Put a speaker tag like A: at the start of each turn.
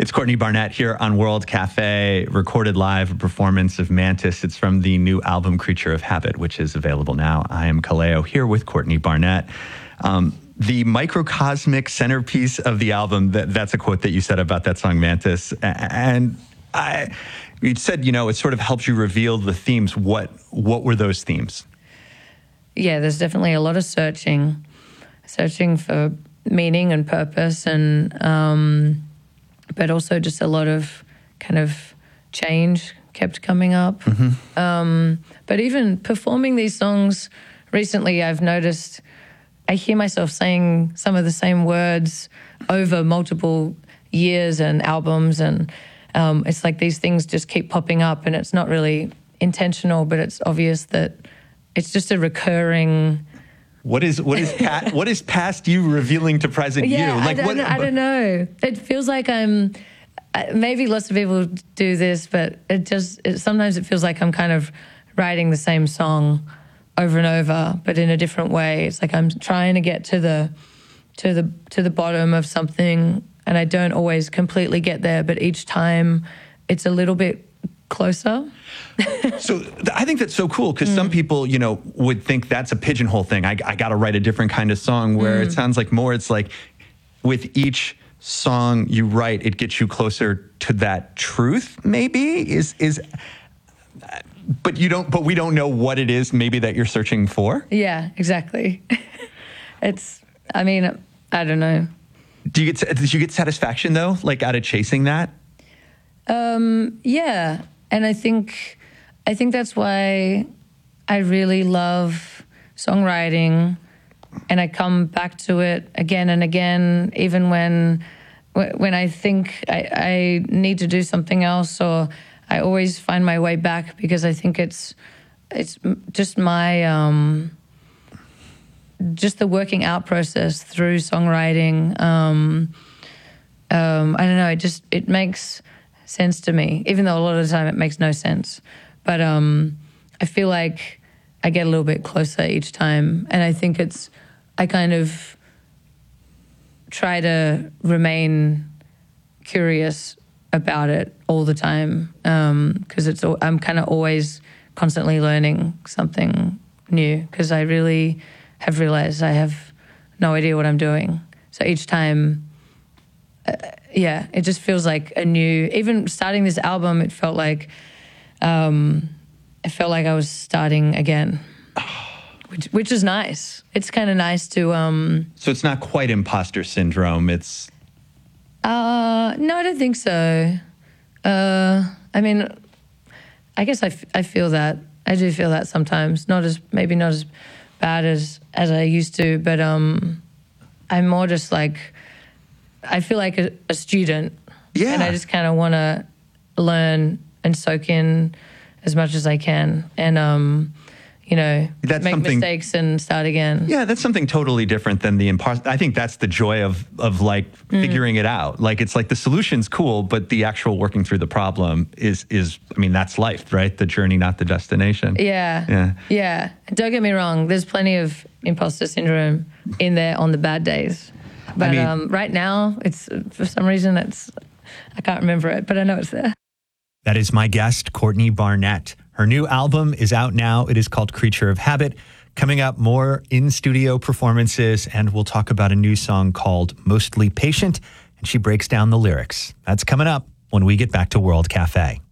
A: It's Courtney Barnett here on World Cafe, recorded live, a performance of Mantis. It's from the new album Creature of Habit, which is available now. I am Kaleo here with Courtney Barnett. The microcosmic centerpiece of the album, that's a quote that you said about that song Mantis. And you said, you know, it sort of helps you reveal the themes. What were those themes?
B: Yeah, there's definitely a lot of searching for meaning and purpose, and but also just a lot of kind of change kept coming up. But even performing these songs recently, I've noticed I hear myself saying some of the same words over multiple years and albums, and it's like these things just keep popping up, and it's not really intentional, but it's obvious that it's just a recurring. What is past you revealing to present you? Like I don't know. It feels like I'm. Maybe lots of people do this, but sometimes it feels like I'm kind of writing the same song over and over, but in a different way. It's like I'm trying to get to the bottom of something, and I don't always completely get there, but each time it's a little bit closer.
A: So I think that's so cool, because some people, you know, would think that's a pigeonhole thing. I got to write a different kind of song, where it sounds like more, it's like with each song you write, it gets you closer to that truth, maybe but we don't know what it is maybe that you're searching for.
B: Yeah, exactly. I don't know.
A: Did you get satisfaction though, like out of chasing that?
B: Yeah. And I think that's why I really love songwriting, and I come back to it again and again, even when I think I need to do something else, or I always find my way back, because I think it's just my just the working out process through songwriting. I don't know. It makes sense to me, even though a lot of the time it makes no sense. But I feel like I get a little bit closer each time, and I think I kind of try to remain curious about it all the time, because I'm kind of always constantly learning something new, because I really have realized I have no idea what I'm doing. So each time, it just feels like a new. Even starting this album, it felt like I was starting again, which is nice. It's kind of nice to.
A: So it's not quite imposter syndrome. It's.
B: No, I don't think so. I mean, I guess I feel that. I do feel that sometimes. Maybe not as bad as I used to, but I'm more just like, I feel like a student.
A: Yeah.
B: And I just kind of want to learn and soak in as much as I can, and make mistakes and start again.
A: Yeah, that's something totally different than the imposter. I think that's the joy of like figuring it out. Like, it's like the solution's cool, but the actual working through the problem is that's life, right? The journey, not the destination.
B: Yeah. Don't get me wrong. There's plenty of imposter syndrome in there on the bad days. But right now, it's for some reason I can't remember it, but I know it's there.
A: That is my guest, Courtney Barnett. Her new album is out now. It is called Creature of Habit. Coming up, more in-studio performances, and we'll talk about a new song called Mostly Patient, and she breaks down the lyrics. That's coming up when we get back to World Cafe.